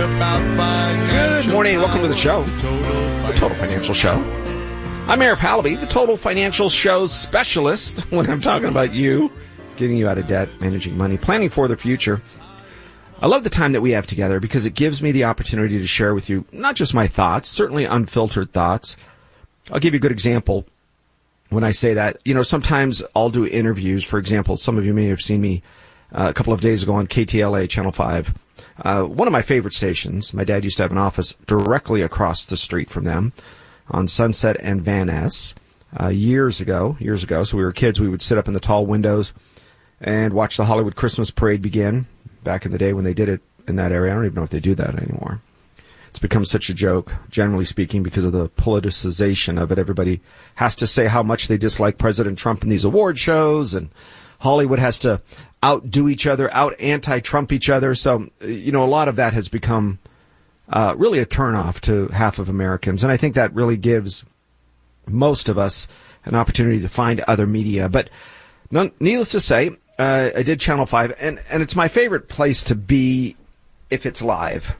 Good morning. Welcome to the show, the Total Financial Show. I'm Eric Pallaby, the Total Financial Show's specialist when I'm talking about you, getting you out of debt, managing money, planning for the future. I love the time that we have together because it gives me the opportunity to share with you not just my thoughts, certainly unfiltered thoughts. I'll give you a good example when I say that. You know, sometimes I'll do interviews. For example, some of you may have seen me a couple of days ago on KTLA Channel 5. One of my favorite stations. My dad used to have an office directly across the street from them on Sunset and Van Ness years ago. So we were kids. We would sit up in the tall windows and watch the Hollywood Christmas Parade begin back in the day when they did it in that area. I don't even know if they do that anymore. It's become such a joke, generally speaking, because of the politicization of it. Everybody has to say how much they dislike President Trump in these award shows, and Hollywood has to outdo each other, out-anti-Trump each other. So, you know, a lot of that has become really a turnoff to half of Americans. And I think that really gives most of us an opportunity to find other media. But needless to say, I did Channel 5, and it's my favorite place to be if it's live.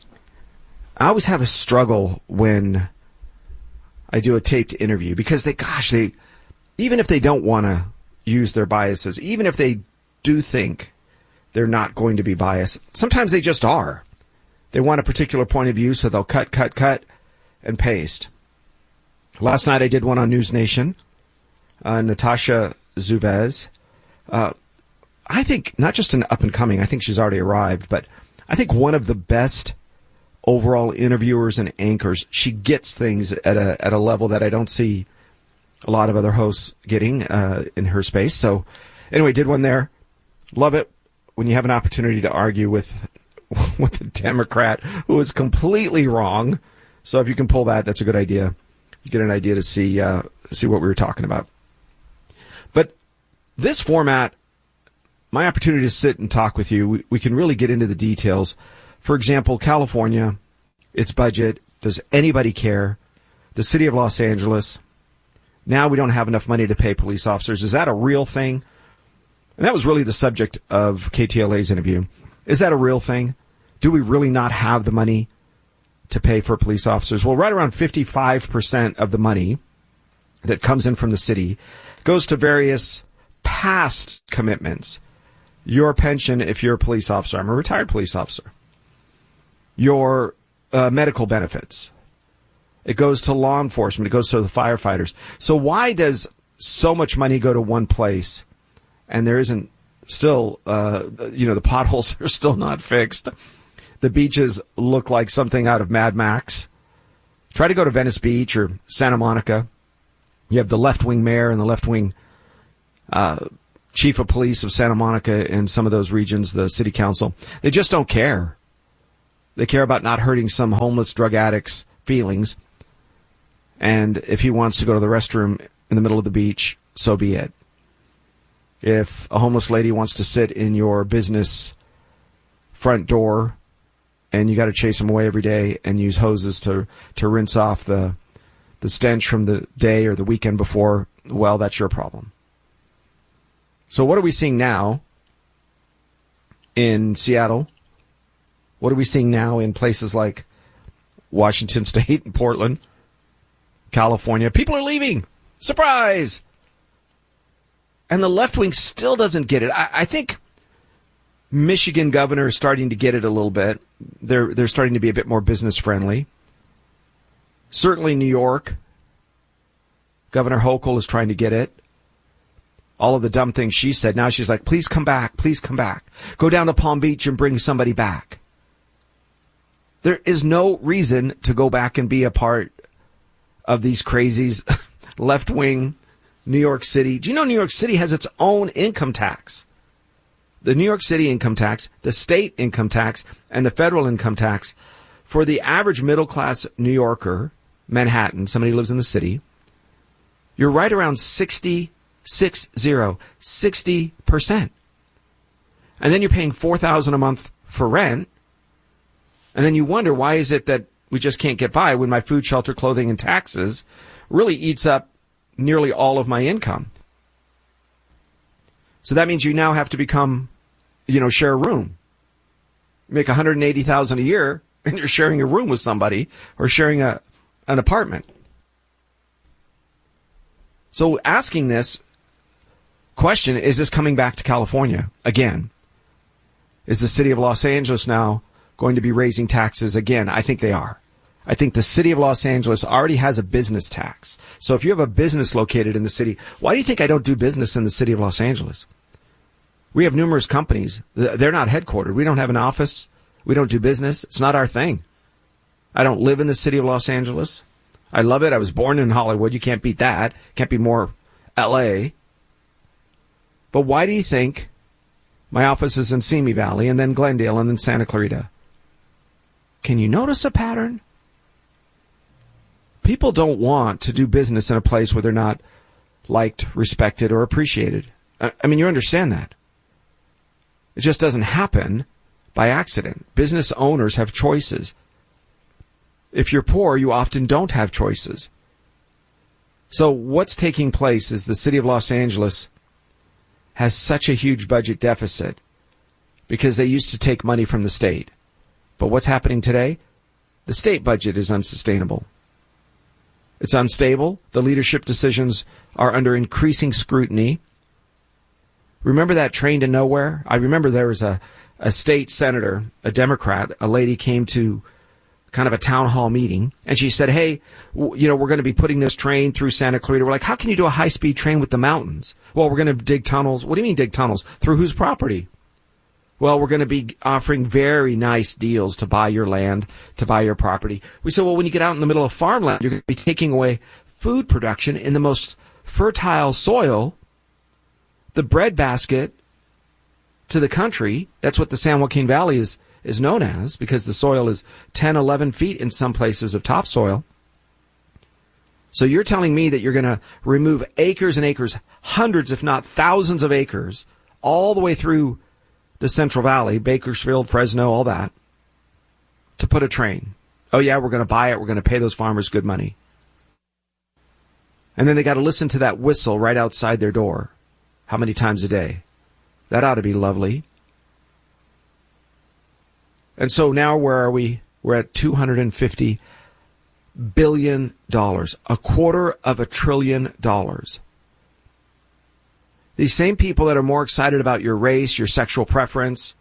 I always have a struggle when I do a taped interview because they even if they don't want to use their biases, even if they do think they're not going to be biased, sometimes they just are. They want a particular point of view, so they'll cut, and paste. Last night I did one on News Nation, Natasha Zuvez. I think not just an up-and-coming, I think she's already arrived, but I think one of the best overall interviewers and anchors. She gets things at a level that I don't see a lot of other hosts getting in her space. So anyway, did one there. Love it when you have an opportunity to argue with a Democrat who is completely wrong. So if you can pull that, that's a good idea. You get an idea to see what we were talking about. But this format, my opportunity to sit and talk with you, we can really get into the details. For example, California, its budget, does anybody care? The city of Los Angeles, now we don't have enough money to pay police officers. Is that a real thing? And that was really the subject of KTLA's interview. Is that a real thing? Do we really not have the money to pay for police officers? Well, right around 55% of the money that comes in from the city goes to various past commitments. Your pension if you're a police officer. I'm a retired police officer. Your medical benefits. It goes to law enforcement. It goes to the firefighters. So why does so much money go to one place and there isn't still, the potholes are still not fixed? The beaches look like something out of Mad Max. Try to go to Venice Beach or Santa Monica. You have the left-wing mayor and the left-wing chief of police of Santa Monica in some of those regions, the city council. They just don't care. They care about not hurting some homeless drug addict's feelings. And if he wants to go to the restroom in the middle of the beach, so be it. If a homeless lady wants to sit in your business front door and you got to chase them away every day and use hoses to rinse off the stench from the day or the weekend before, well, that's your problem. So what are we seeing now in Seattle? What are we seeing now in places like Washington State and Portland, California? People are leaving. Surprise! And the left wing still doesn't get it. I think Michigan governor is starting to get it a little bit. They're starting to be a bit more business friendly. Certainly New York, Governor Hochul is trying to get it. All of the dumb things she said. Now she's like, please come back. Please come back. Go down to Palm Beach and bring somebody back. There is no reason to go back and be a part of these crazies, left-wing New York City. Do you know New York City has its own income tax? The New York City income tax, the state income tax, and the federal income tax for the average middle-class New Yorker, Manhattan, somebody who lives in the city, you're right around 60%. And then you're paying $4,000 a month for rent. And then you wonder, why is it that we just can't get by when my food, shelter, clothing, and taxes really eats up nearly all of my income? So that means you now have to share a room. You make $180,000 a year, and you're sharing a room with somebody or sharing an apartment. So asking this question, is this coming back to California again? Is the city of Los Angeles now going to be raising taxes again? I think they are. I think the city of Los Angeles already has a business tax. So if you have a business located in the city, why do you think I don't do business in the city of Los Angeles? We have numerous companies. They're not headquartered. We don't have an office. We don't do business. It's not our thing. I don't live in the city of Los Angeles. I love it. I was born in Hollywood. You can't beat that. Can't be more L.A. But why do you think my office is in Simi Valley and then Glendale and then Santa Clarita? Can you notice a pattern? People don't want to do business in a place where they're not liked, respected, or appreciated. I mean, you understand that. It just doesn't happen by accident. Business owners have choices. If you're poor, you often don't have choices. So what's taking place is the city of Los Angeles has such a huge budget deficit because they used to take money from the state. But what's happening today? The state budget is unsustainable. It's unstable. The leadership decisions are under increasing scrutiny. Remember that train to nowhere? I remember there was a state senator, a Democrat, a lady came to kind of a town hall meeting, and she said, hey, we're going to be putting this train through Santa Clarita. We're like, how can you do a high-speed train with the mountains? Well, we're going to dig tunnels. What do you mean dig tunnels? Through whose property? Well, we're going to be offering very nice deals to buy your land, to buy your property. We said, well, when you get out in the middle of farmland, you're going to be taking away food production in the most fertile soil, the breadbasket to the country. That's what the San Joaquin Valley is known as, because the soil is 10, 11 feet in some places of topsoil. So you're telling me that you're going to remove acres and acres, hundreds if not thousands of acres, all the way through the Central Valley, Bakersfield, Fresno, all that, to put a train. Oh yeah, we're going to buy it. We're going to pay those farmers good money. And then they got to listen to that whistle right outside their door. How many times a day? That ought to be lovely. And so now where are we? We're at $250 billion, $250 billion. These same people that are more excited about your race, your sexual preference,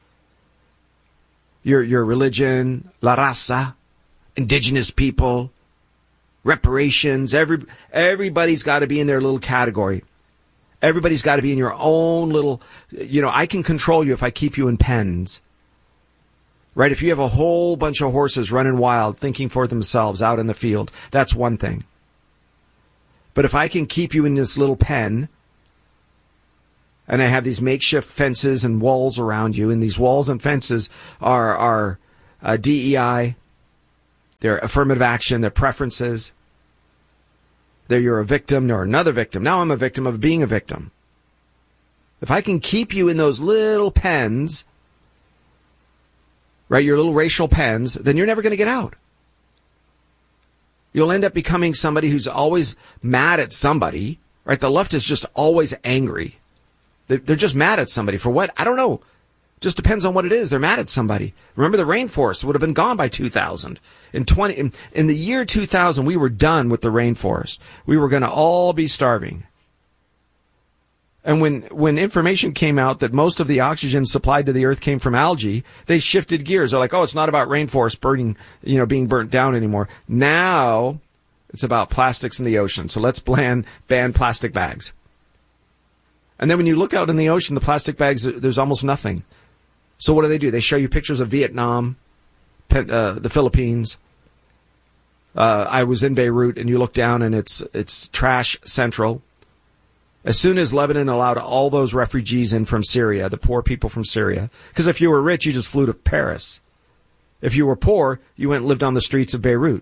your religion, la raza, indigenous people, reparations, everybody's got to be in their little category. Everybody's got to be in your own little, I can control you if I keep you in pens. Right? If you have a whole bunch of horses running wild, thinking for themselves out in the field, that's one thing. But if I can keep you in this little pen, and I have these makeshift fences and walls around you, and these walls and fences are DEI, they're affirmative action, they're preferences, you're a victim or another victim. Now I'm a victim of being a victim. If I can keep you in those little pens, right, your little racial pens, then you're never going to get out. You'll end up becoming somebody who's always mad at somebody, right? The left is just always angry. They're just mad at somebody for what? I don't know. Just depends on what it is. They're mad at somebody. Remember, the rainforest would have been gone by 2000. In the year 2000, we were done with the rainforest. We were going to all be starving. And when information came out that most of the oxygen supplied to the earth came from algae, they shifted gears. They're like, oh, it's not about rainforest burning, being burnt down anymore. Now it's about plastics in the ocean. So let's ban plastic bags. And then when you look out in the ocean, the plastic bags, there's almost nothing. So what do? They show you pictures of Vietnam, the Philippines. I was in Beirut, and you look down, and it's trash central. As soon as Lebanon allowed all those refugees in from Syria, the poor people from Syria, because if you were rich, you just flew to Paris. If you were poor, you went and lived on the streets of Beirut.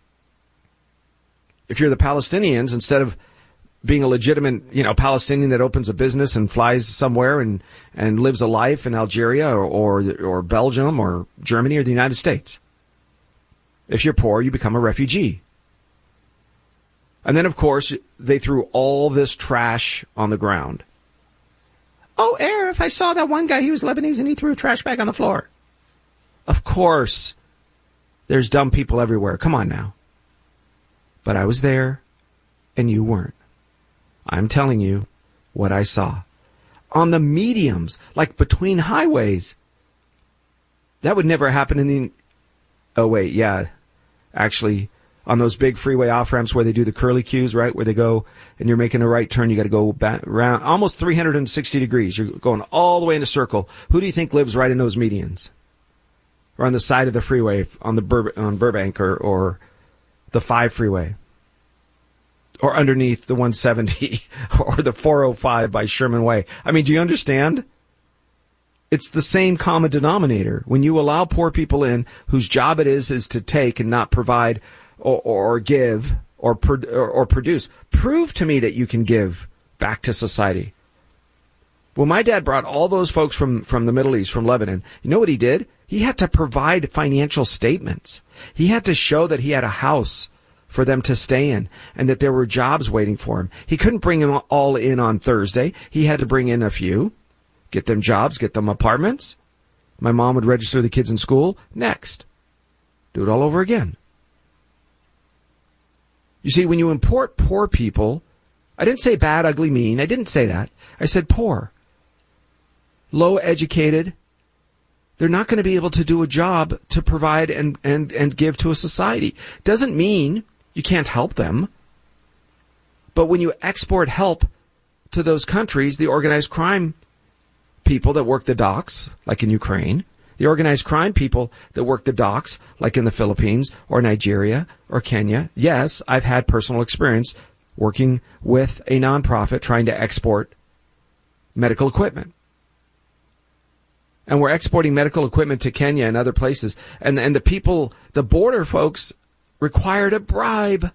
If you're the Palestinians, instead of being a legitimate, Palestinian that opens a business and flies somewhere and lives a life in Algeria or Belgium or Germany or the United States. If you're poor, you become a refugee. And then, of course, they threw all this trash on the ground. Oh, Arif, I saw that one guy, he was Lebanese and he threw a trash bag on the floor. Of course. There's dumb people everywhere. Come on now. But I was there, and you weren't. I'm telling you what I saw. On the mediums, like between highways. That would never happen in the... Oh, wait, yeah. Actually, on those big freeway off-ramps where they do the curly cues, right, where they go and you're making a right turn, you got to go back around almost 360 degrees. You're going all the way in a circle. Who do you think lives right in those medians? Or on the side of the freeway on Burbank or the 5 freeway? Or underneath the 170 or the 405 by Sherman Way. I mean, do you understand? It's the same common denominator. When you allow poor people in whose job it is to take and not provide or give or produce, prove to me that you can give back to society. When my dad brought all those folks from the Middle East, from Lebanon, you know what he did? He had to provide financial statements. He had to show that he had a house for them to stay in and that there were jobs waiting for him. He couldn't bring them all in on Thursday. He had to bring in a few, get them jobs, get them apartments. My mom would register the kids in school. Next. Do it all over again. You see, when you import poor people, I didn't say bad, ugly, mean. I didn't say that. I said poor. Low educated. They're not going to be able to do a job to provide and give to a society. Doesn't mean you can't help them. But when you export help to those countries, the organized crime people that work the docks, like in Ukraine, the organized crime people that work the docks, like in the Philippines or Nigeria or Kenya. Yes, I've had personal experience working with a nonprofit trying to export medical equipment. And we're exporting medical equipment to Kenya and other places. And the people, the border folks, required a bribe.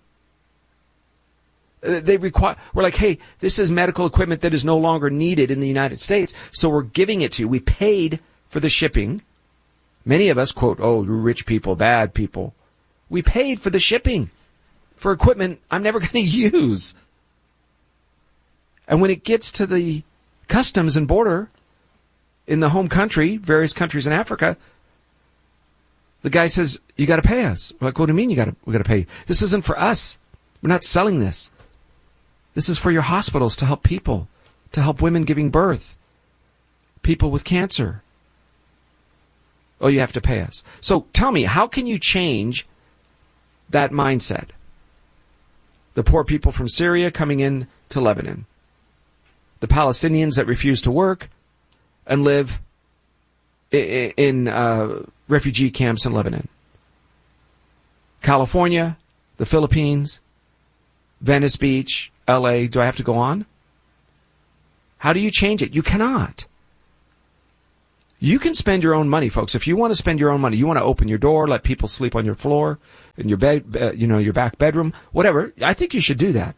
We're like, hey, this is medical equipment that is no longer needed in the United States, so we're giving it to you. We paid for the shipping. Many of us quote, oh, you're rich people, bad people. We paid for the shipping for equipment I'm never going to use. And when it gets to the customs and border in the home country, various countries in Africa, the guy says, you got to pay us. We're like, what do you mean we got to pay you? This isn't for us. We're not selling this. This is for your hospitals to help people, to help women giving birth, people with cancer. Oh, you have to pay us. So tell me, how can you change that mindset? The poor people from Syria coming in to Lebanon. The Palestinians that refuse to work and live in refugee camps in Lebanon. California, the Philippines, Venice Beach, LA. Do I have to go on? How do you change it? You cannot. You can spend your own money, folks. If you want to spend your own money, you want to open your door, let people sleep on your floor, in your bed, your back bedroom, whatever. I think you should do that.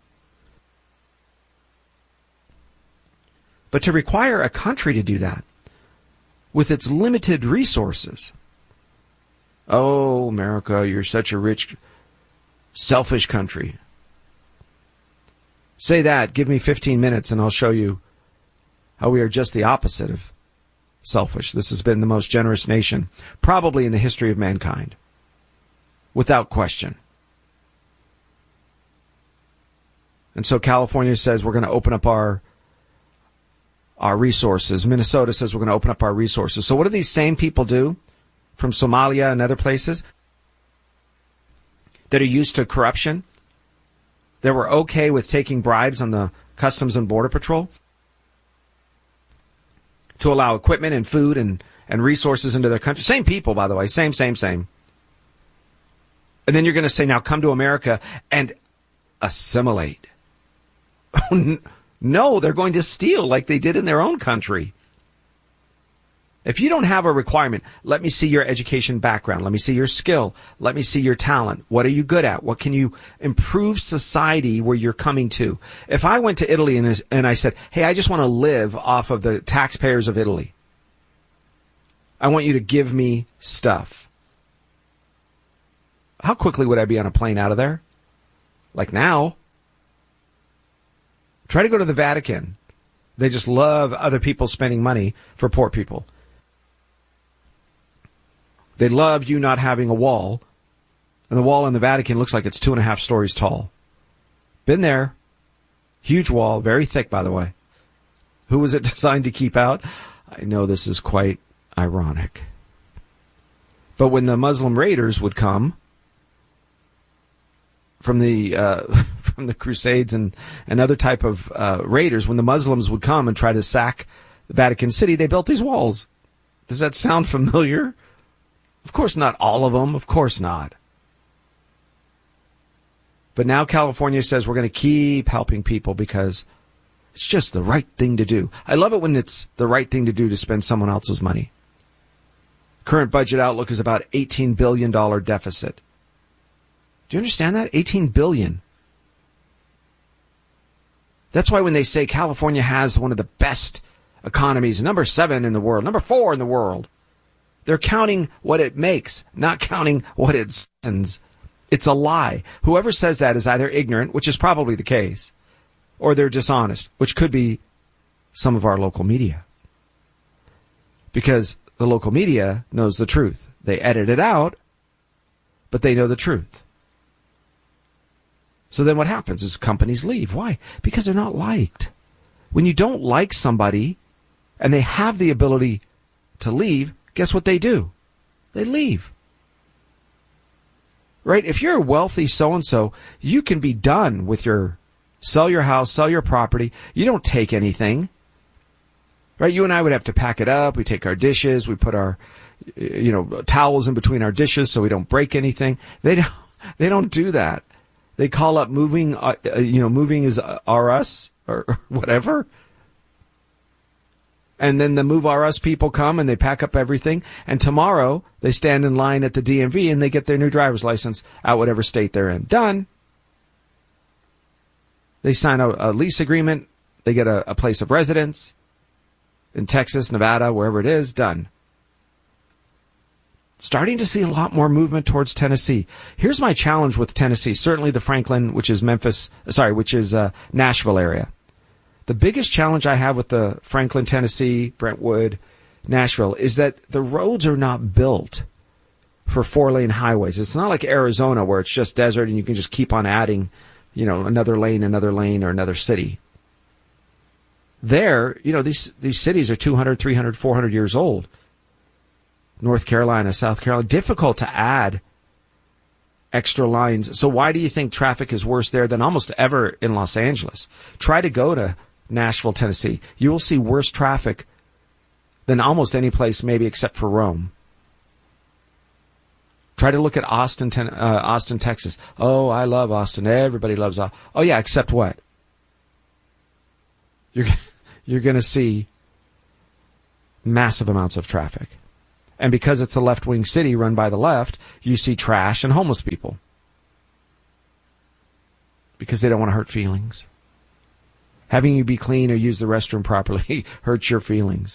But to require a country to do that with its limited resources. Oh, America, you're such a rich, selfish country. Say that, give me 15 minutes, and I'll show you how we are just the opposite of selfish. This has been the most generous nation, probably in the history of mankind, without question. And so California says we're going to open up our resources. Minnesota says we're going to open up our resources. So what do these same people do from Somalia and other places that are used to corruption, that were okay with taking bribes on the Customs and Border Patrol to allow equipment and food and resources into their country? Same people, by the way. Same. And then you're going to say, now come to America and assimilate. No, they're going to steal like they did in their own country. If you don't have a requirement, let me see your education background. Let me see your skill. Let me see your talent. What are you good at? What can you improve society where you're coming to? If I went to Italy and I said, hey, I just want to live off of the taxpayers of Italy. I want you to give me stuff. How quickly would I be on a plane out of there? Like now. Try to go to the Vatican. They just love other people spending money for poor people. They love you not having a wall. And the wall in the Vatican looks like it's 2.5 stories tall. Been there. Huge wall, very thick, by the way. Who was it designed to keep out? I know this is quite ironic. But when the Muslim raiders would come from the from the Crusades and other type of raiders, when the Muslims would come and try to sack the Vatican City, they built these walls. Does that sound familiar? Of course not all of them. Of course not. But now California says we're going to keep helping people because it's just the right thing to do. I love it when it's the right thing to do to spend someone else's money. Current budget outlook is about $18 billion deficit. Do you understand that? $18 billion. That's why when they say California has one of the best economies, number 7 in the world, number 4 in the world, they're counting what it makes, not counting what it sends. It's a lie. Whoever says that is either ignorant, which is probably the case, or they're dishonest, which could be some of our local media. Because the local media knows the truth. They edit it out, but they know the truth. So then what happens is companies leave. Why? Because they're not liked. When you don't like somebody and they have the ability to leave, guess what they do? They leave. Right? If you're a wealthy so-and-so, you can be done with sell your house, sell your property. You don't take anything. Right? You and I would have to pack it up. We take our dishes. We put our, towels in between our dishes so we don't break anything. They don't do that. They call up moving, moving is R-Us or whatever. And then the Move R Us people come and they pack up everything. And tomorrow they stand in line at the DMV and they get their new driver's license out whatever state they're in. Done. They sign a lease agreement. They get a place of residence in Texas, Nevada, wherever it is. Done. Starting to see a lot more movement towards Tennessee. Here's my challenge with Tennessee. Certainly the Franklin, which is Nashville area. The biggest challenge I have with the Franklin, Tennessee, Brentwood, Nashville is that the roads are not built for 4-lane highways. It's not like Arizona where it's just desert and you can just keep on adding, another lane, or another city. There, these cities are 200, 300, 400 years old. North Carolina, South Carolina, difficult to add extra lines. So why do you think traffic is worse there than almost ever in Los Angeles? Try to go to Nashville, Tennessee. You will see worse traffic than almost any place, maybe except for Rome. Try to look at Austin, Texas. Oh, I love Austin. Everybody loves Austin. Oh, yeah, except what? You're going to see massive amounts of traffic. And because it's a left-wing city run by the left, you see trash and homeless people. Because they don't want to hurt feelings. Having you be clean or use the restroom properly hurts your feelings.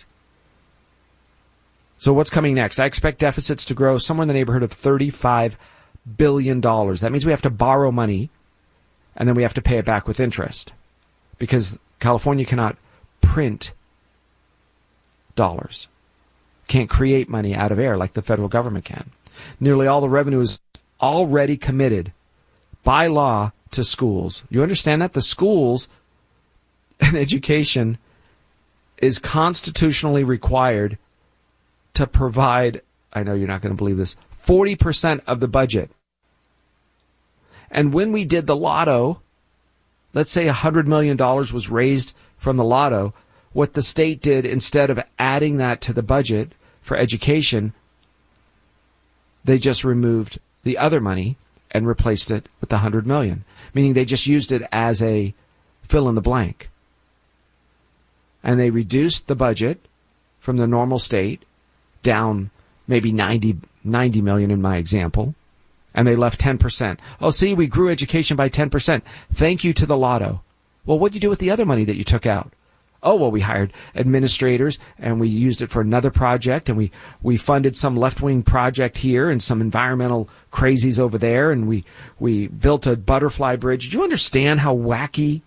So what's coming next? I expect deficits to grow somewhere in the neighborhood of $35 billion. That means we have to borrow money, and then we have to pay it back with interest. Because California cannot print dollars. Can't create money out of air like the federal government can. Nearly all the revenue is already committed by law to schools. You understand that? The schools and education is constitutionally required to provide, I know you're not going to believe this, 40% of the budget. And when we did the lotto, let's say $100 million was raised from the lotto, what the state did, instead of adding that to the budget for education, they just removed the other money and replaced it with the $100 million, meaning they just used it as a fill in the blank. And they reduced the budget from the normal state down maybe 90 million in my example, and they left 10%. Oh, see, we grew education by 10%. Thank you to the lotto. Well, what did you do with the other money that you took out? Oh, well, we hired administrators, and we used it for another project, and we funded some left-wing project here and some environmental crazies over there, and we built a butterfly bridge. Do you understand how wacky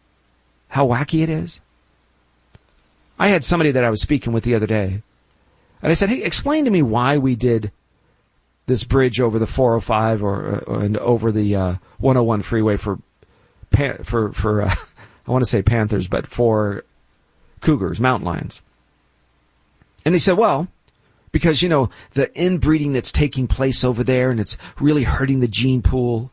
it is? I had somebody that I was speaking with the other day, And I said, hey, explain to me why we did this bridge over the 405 and over the 101 freeway for I want to say panthers, but for cougars, mountain lions. And they said, well, because, the inbreeding that's taking place over there, and it's really hurting the gene pool.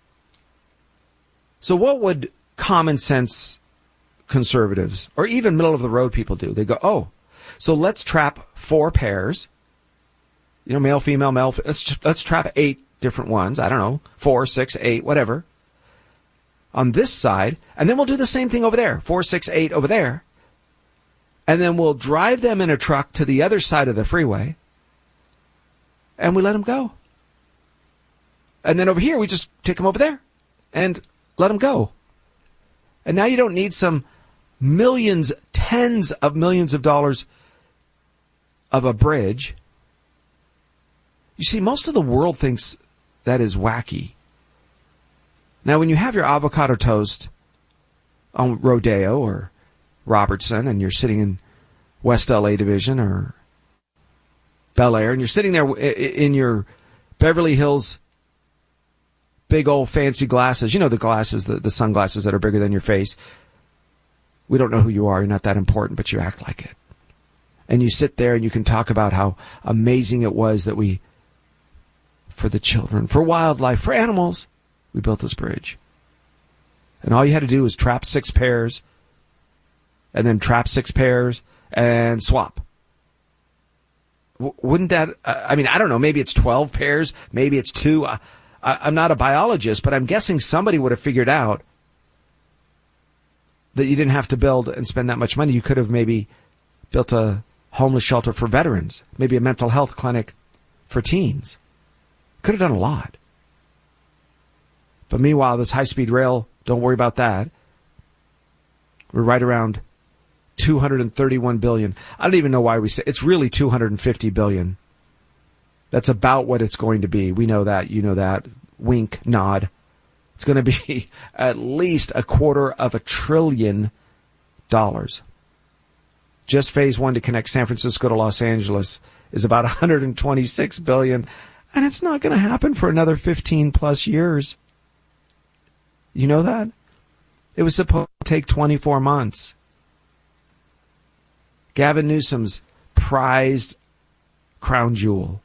So what would common sense conservatives or even middle of the road people do? They go, oh, so let's trap 4 pairs, male, female, male. Let's trap 8 different ones. I don't know, 4, 6, 8, whatever, on this side. And then we'll do the same thing over there, 4, 6, 8 over there. And then we'll drive them in a truck to the other side of the freeway, and we let them go. And then over here, we just take them over there and let them go. And now you don't need some millions, tens of millions of dollars of a bridge. You see, most of the world thinks that is wacky. Now, when you have your avocado toast on Rodeo or Robertson, and you're sitting in West LA Division or Bel Air, and you're sitting there in your Beverly Hills big old fancy glasses, the glasses, the sunglasses that are bigger than your face. We don't know who you are. You're not that important, but you act like it. And you sit there and you can talk about how amazing it was that we, for the children, for wildlife, for animals, we built this bridge. And all you had to do was trap 6 pairs, and then trap 6 pairs and swap. Wouldn't that, I don't know, maybe it's 12 pairs, maybe it's 2. I'm not a biologist, but I'm guessing somebody would have figured out that you didn't have to build and spend that much money. You could have maybe built a homeless shelter for veterans, maybe a mental health clinic for teens. Could have done a lot. But meanwhile, this high-speed rail, don't worry about that. We're right around $231 billion. I don't even know why we say it's really $250 billion. That's about what it's going to be. We know that. You know that. Wink, nod. It's going to be at least $250 billion. Just phase 1 to connect San Francisco to Los Angeles is about $126 billion, and it's not going to happen for another 15 plus years. You know that? It was supposed to take 24 months. Gavin Newsom's prized crown jewel.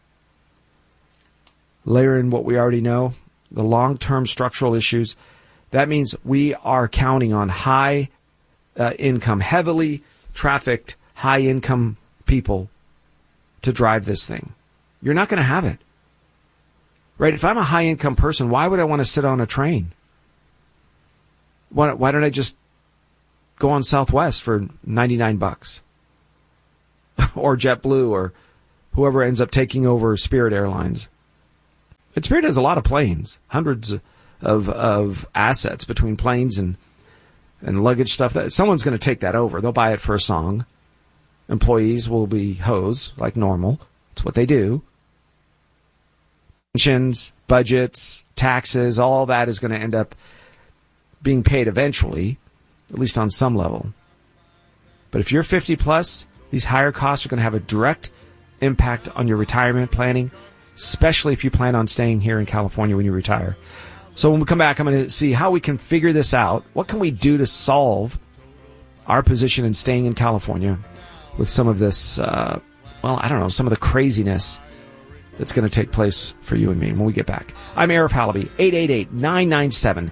Layer in what we already know, the long-term structural issues. That means we are counting on high income, heavily trafficked, high-income people to drive this thing. You're not going to have it. Right? If I'm a high-income person, why would I want to sit on a train? Why don't I just go on Southwest for $99? Or JetBlue, or whoever ends up taking over Spirit Airlines. And Spirit has a lot of planes, hundreds of assets between planes and luggage stuff. That someone's going to take that over. They'll buy it for a song. Employees will be hosed like normal. It's what they do. Pensions, budgets, taxes, all that is going to end up being paid eventually, at least on some level. But if you're 50 plus, these higher costs are going to have a direct impact on your retirement planning, especially if you plan on staying here in California when you retire. So when we come back, I'm going to see how we can figure this out. What can we do to solve our position in staying in California with some of this, some of the craziness that's going to take place for you and me when we get back. I'm Arif Halaby, 888-997-3847,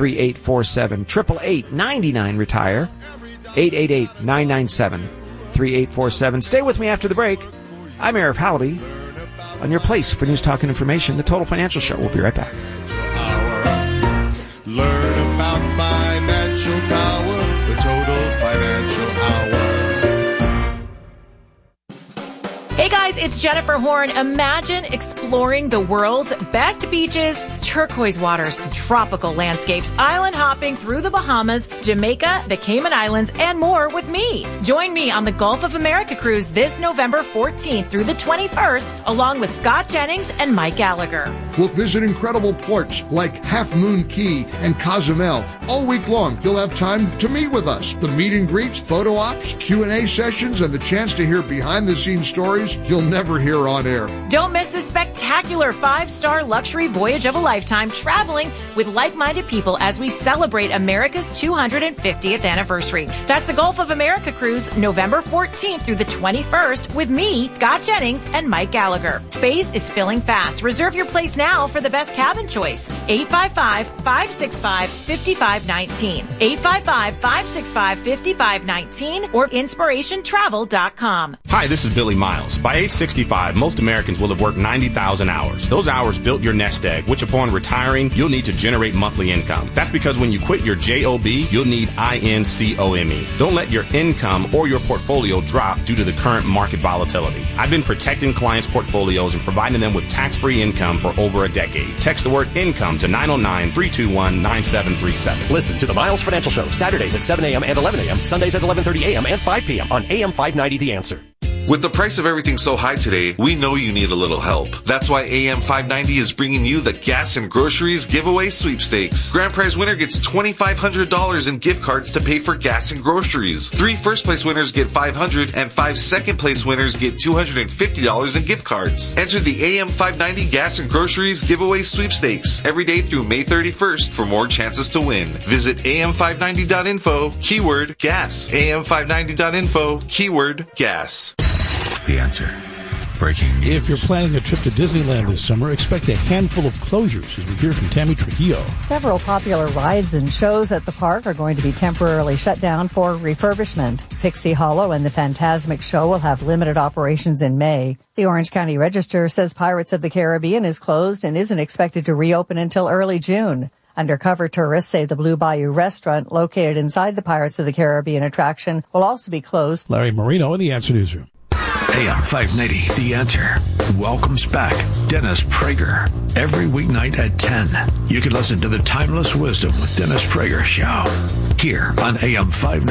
888-99-RETIRE, 888-997-3847. Stay with me after the break. I'm Arif Halaby on your place for news, talk, and information, The Total Financial Show. We'll be right back. Learn about financial power, The Total Financial Hour. Hey guys, it's Jennifer Horn. Imagine exploring the world's best beaches, turquoise waters, tropical landscapes, island hopping through the Bahamas, Jamaica, the Cayman Islands, and more with me. Join me on the Gulf of America cruise this November 14th through the 21st, along with Scott Jennings and Mike Gallagher. We'll visit incredible ports like Half Moon Key and Cozumel. All week long, you'll have time to meet with us. The meet and greets, photo ops, Q&A sessions, and the chance to hear behind-the-scenes stories you'll never hear on air. Don't miss this spectacular 5-star luxury voyage of a lifetime, traveling with like-minded people as we celebrate America's 250th anniversary. That's the Gulf of America cruise, November 14th through the 21st, with me, Scott Jennings, and Mike Gallagher. Space is filling fast. Reserve your place now for the best cabin choice. 855-565-5519. 855-565-5519 or inspirationtravel.com. Hi, this is Billy Miles. By age 65, most Americans will have worked 90,000 hours. Those hours built your nest egg, which upon retiring, you'll need to generate monthly income. That's because when you quit your JOB, you'll need INCOME. Don't let your income or your portfolio drop due to the current market volatility. I've been protecting clients' portfolios and providing them with tax-free income for over a decade. Text the word income to 909-321-9737. Listen to the Miles Financial Show, Saturdays at 7 a.m. and 11 a.m., Sundays at 11:30 a.m. and 5 p.m. on AM 590 The Answer. With the price of everything so high today, we know you need a little help. That's why AM 590 is bringing you the Gas and Groceries Giveaway Sweepstakes. Grand prize winner gets $2,500 in gift cards to pay for gas and groceries. 3 first-place winners get $500, and 5 second-place winners get $250 in gift cards. Enter the AM 590 Gas and Groceries Giveaway Sweepstakes every day through May 31st for more chances to win. Visit am590.info, keyword gas. am590.info, keyword gas. The Answer. Breaking news. If you're planning a trip to Disneyland this summer, expect a handful of closures, as we hear from Tammy Trujillo. Several popular rides and shows at the park are going to be temporarily shut down for refurbishment. Pixie Hollow and the Fantasmic Show will have limited operations in May. The Orange County Register says Pirates of the Caribbean is closed and isn't expected to reopen until early June. Undercover tourists say the Blue Bayou restaurant located inside the Pirates of the Caribbean attraction will also be closed. Larry Marino in the Answer Newsroom. AM 590, The Answer, welcomes back Dennis Prager every weeknight at 10. You can listen to the Timeless Wisdom with Dennis Prager show here on AM 590.